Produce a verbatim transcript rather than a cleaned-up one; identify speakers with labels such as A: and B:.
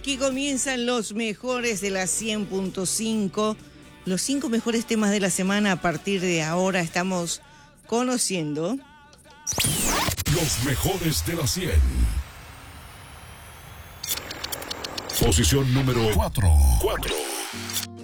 A: aquí comienzan los mejores de la cien punto cinco. Los cinco mejores temas de la semana. A partir de ahora estamos conociendo
B: los mejores de la cien. Posición número cuatro.